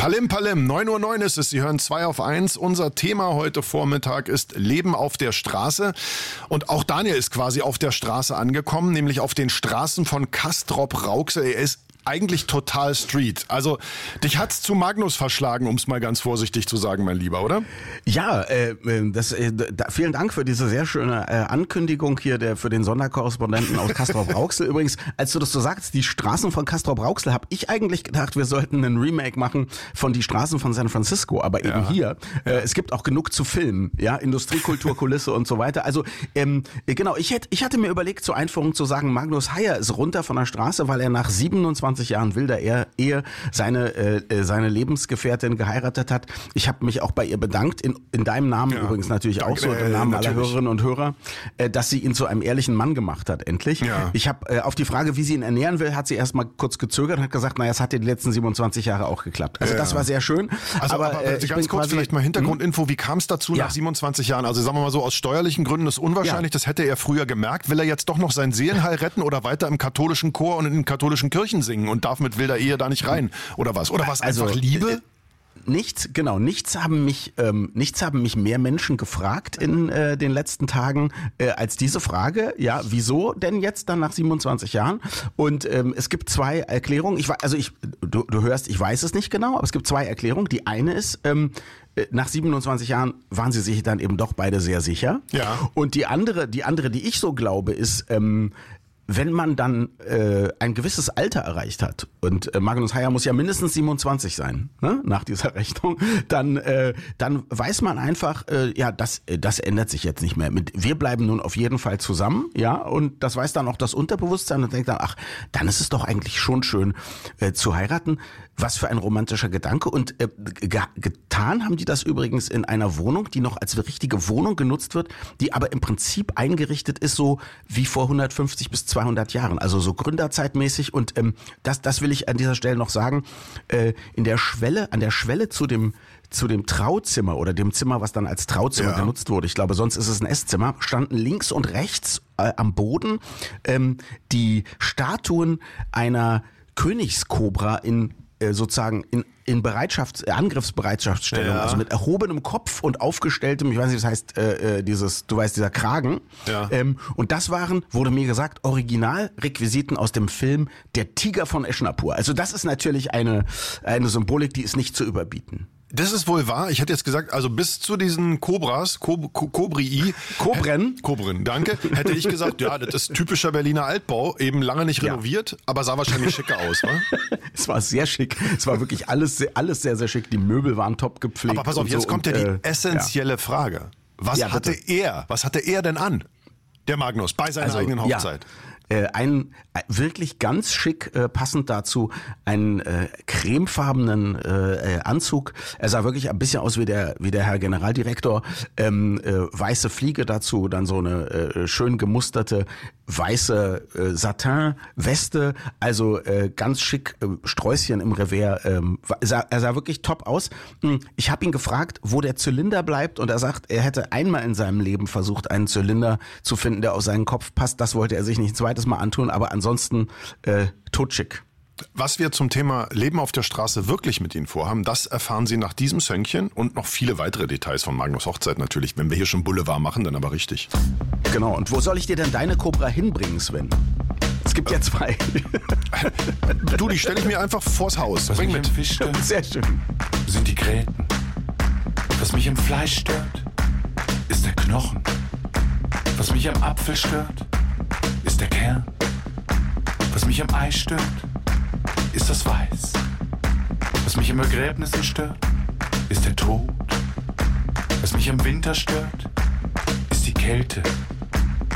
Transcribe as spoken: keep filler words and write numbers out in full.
Palim Palim, neun Uhr neun ist es, Sie hören zwei auf eins. Unser Thema heute Vormittag ist Leben auf der Straße. Und auch Daniel ist quasi auf der Straße angekommen, nämlich auf den Straßen von Castrop-Rauxel. Er ist eigentlich total Street. Also dich hat's zu Magnus verschlagen, um es mal ganz vorsichtig zu sagen, mein Lieber, oder? Ja, äh, das, äh, da, vielen Dank für diese sehr schöne äh, Ankündigung hier der für den Sonderkorrespondenten aus Castrop-Rauxel. Übrigens, als du das so sagst, die Straßen von Castrop-Rauxel, habe ich eigentlich gedacht, wir sollten einen Remake machen von die Straßen von San Francisco. Aber eben ja. hier, äh, es gibt auch genug zu filmen, ja, Industriekultur, Kulisse und so weiter. Also ähm, genau, ich hätte, ich hatte mir überlegt, zur Einführung zu sagen, Magnus Heyer ist runter von der Straße, weil er nach siebenundzwanzig Jahren wilder Ehe seine äh, seine Lebensgefährtin geheiratet hat. Ich habe mich auch bei ihr bedankt, in, in deinem Namen ja, übrigens natürlich danke, auch so, im Namen äh, aller Hörerinnen und Hörer, äh, dass sie ihn zu einem ehrlichen Mann gemacht hat, endlich. Ja. Ich habe äh, auf die Frage, wie sie ihn ernähren will, hat sie erst mal kurz gezögert und hat gesagt, naja, es hat die letzten siebenundzwanzig Jahre auch geklappt. Also ja. das war sehr schön. Also, aber, aber äh, ich ganz kurz quasi, vielleicht mal Hintergrundinfo, wie kam es dazu ja. nach siebenundzwanzig Jahren? Also sagen wir mal so, aus steuerlichen Gründen ist unwahrscheinlich, ja. das hätte er früher gemerkt. Will er jetzt doch noch sein Seelenheil retten oder weiter im katholischen Chor und in den katholischen Kirchen singen und darf mit wilder Ehe da nicht rein? Oder was? Oder was einfach also, Liebe? Nichts, genau, nichts haben mich, ähm, nichts haben mich mehr Menschen gefragt in äh, den letzten Tagen äh, als diese Frage. Ja, wieso denn jetzt dann nach siebenundzwanzig Jahren? Und ähm, es gibt zwei Erklärungen. Ich, also ich, du, du hörst, ich weiß es nicht genau, aber es gibt zwei Erklärungen. Die eine ist, ähm, nach siebenundzwanzig Jahren waren sie sich dann eben doch beide sehr sicher. Ja. Und die andere, die andere, die ich so glaube, ist, ähm, wenn man dann äh, ein gewisses Alter erreicht hat, und äh, Magnus Heyer muss ja mindestens siebenundzwanzig sein, ne, nach dieser Rechnung, dann äh, dann weiß man einfach, äh, ja, das das ändert sich jetzt nicht mehr. Mit, wir bleiben nun auf jeden Fall zusammen, ja, und das weiß dann auch das Unterbewusstsein und denkt dann, ach, dann ist es doch eigentlich schon schön äh, zu heiraten. Was für ein romantischer Gedanke. Und äh, ge- getan haben die das übrigens in einer Wohnung, die noch als richtige Wohnung genutzt wird, die aber im Prinzip eingerichtet ist so wie vor hundertfünfzig bis zweihundert Jahren. Also so gründerzeitmäßig. Und ähm, das, das will ich an dieser Stelle noch sagen. Äh, in der Schwelle, an der Schwelle zu dem zu dem Trauzimmer oder dem Zimmer, was dann als Trauzimmer ja. genutzt wurde, ich glaube, sonst ist es ein Esszimmer, standen links und rechts äh, am Boden ähm, die Statuen einer Königskobra in sozusagen in, in Bereitschaft, Angriffsbereitschaftsstellung, ja. also mit erhobenem Kopf und aufgestelltem, ich weiß nicht, das heißt, äh, dieses, du weißt, dieser Kragen. Ja. Ähm, und das waren, wurde mir gesagt, Originalrequisiten aus dem Film Der Tiger von Eschnapur. Also das ist natürlich eine, eine Symbolik, die ist nicht zu überbieten. Das ist wohl wahr. Ich hätte jetzt gesagt, also bis zu diesen Cobras, Kob- Ko- Kobrii. Kobren? Kobren, danke. Hätte ich gesagt, ja, das ist typischer Berliner Altbau, eben lange nicht renoviert, ja. aber sah wahrscheinlich schicker aus, wa? Es war sehr schick. Es war wirklich alles, sehr, alles sehr, sehr schick. Die Möbel waren top gepflegt. Aber pass auf, jetzt so kommt und, ja die äh, essentielle ja. Frage. Was ja, hatte er? Was hatte er denn an? Der Magnus, bei seiner also, eigenen Hochzeit. Ja. Äh, ein äh, wirklich ganz schick, äh, passend dazu, einen äh, cremefarbenen äh, Anzug. Er sah wirklich ein bisschen aus wie der wie der Herr Generaldirektor. Ähm, äh, weiße Fliege dazu, dann so eine äh, schön gemusterte weiße äh, Satin-Weste, also äh, ganz schick, äh, Sträußchen im Revers. Ähm, sah, er sah wirklich top aus. Ich habe ihn gefragt, wo der Zylinder bleibt, und er sagt, er hätte einmal in seinem Leben versucht, einen Zylinder zu finden, der auf seinen Kopf passt. Das wollte er sich nicht ein zweites Mal antun, aber ansonsten äh, totschick. Was wir zum Thema Leben auf der Straße wirklich mit Ihnen vorhaben, das erfahren Sie nach diesem Söngchen und noch viele weitere Details von Magnus Hochzeit natürlich. Wenn wir hier schon Boulevard machen, dann aber richtig. Genau, und wo soll ich dir denn deine Cobra hinbringen, Sven? Es gibt ja zwei. Du, die stelle ich mir einfach vors Haus. Was Bring mich mit. im Fisch stört, Sehr schön. sind die Gräten. Was mich im Fleisch stört, ist der Knochen. Was mich am Apfel stört, ist der Kern. Was mich am Ei stört, ist das Weiß. Was mich im Begräbnissen stört, ist der Tod. Was mich im Winter stört, ist die Kälte.